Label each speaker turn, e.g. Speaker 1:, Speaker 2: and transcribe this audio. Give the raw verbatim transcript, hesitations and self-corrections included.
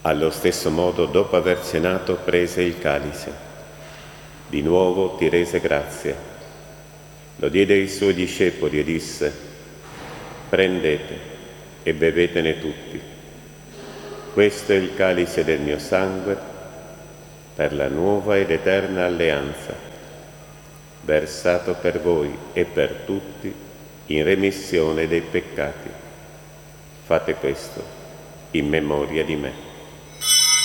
Speaker 1: Allo stesso modo, dopo aver cenato, prese il calice. Di nuovo ti rese grazie. Lo diede ai suoi discepoli e disse: prendete e bevetene tutti. Questo è il calice del mio sangue per la nuova ed eterna alleanza, versato per voi e per tutti in remissione dei peccati. Fate questo in memoria di me.